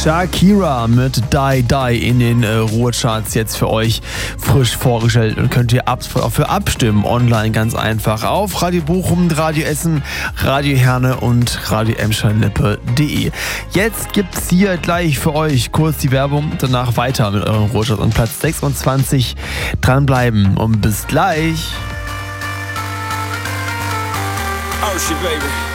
Shakira mit Die Die in den Ruhrcharts jetzt für euch frisch vorgestellt und könnt ihr für abstimmen online ganz einfach auf Radio Bochum, Radio Essen, Radio Herne und Radio Emscher-Lippe.de. Jetzt gibt's hier gleich für euch kurz die Werbung, danach weiter mit euren Ruhrcharts und Platz 26 dranbleiben und bis gleich. Oh shit, baby.